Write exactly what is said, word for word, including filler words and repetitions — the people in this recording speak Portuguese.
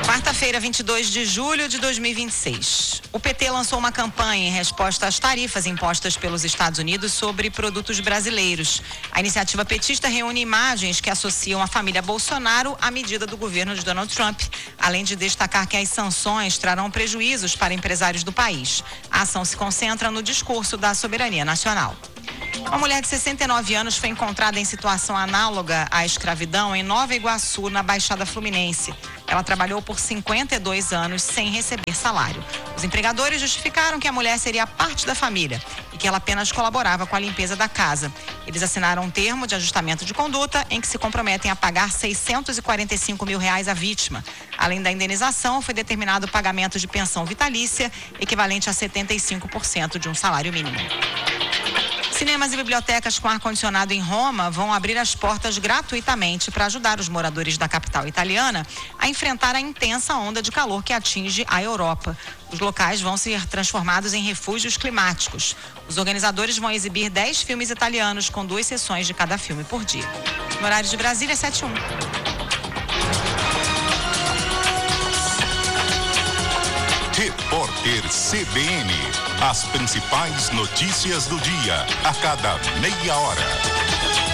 Quarta-feira, vinte e dois de julho de dois mil e vinte e seis. O P T lançou uma campanha em resposta às tarifas impostas pelos Estados Unidos sobre produtos brasileiros. A iniciativa petista reúne imagens que associam a família Bolsonaro à medida do governo de Donald Trump, além de destacar que as sanções trarão prejuízos para empresários do país. A ação se concentra no discurso da soberania nacional. Uma mulher de sessenta e nove anos foi encontrada em situação análoga à escravidão em Nova Iguaçu, na Baixada Fluminense. Ela trabalhou por cinquenta e dois anos sem receber salário. Os empregadores justificaram que a mulher seria parte da família e que ela apenas colaborava com a limpeza da casa. Eles assinaram um termo de ajustamento de conduta em que se comprometem a pagar seiscentos e quarenta e cinco mil reais à vítima. Além da indenização, foi determinado o pagamento de pensão vitalícia, equivalente a setenta e cinco por cento de um salário mínimo. Cinemas e bibliotecas com ar-condicionado em Roma vão abrir as portas gratuitamente para ajudar os moradores da capital italiana a enfrentar a intensa onda de calor que atinge a Europa. Os locais vão ser transformados em refúgios climáticos. Os organizadores vão exibir dez filmes italianos com duas sessões de cada filme por dia. No horário de Brasília, sete e um. Repórter C B N. As principais notícias do dia, a cada meia hora.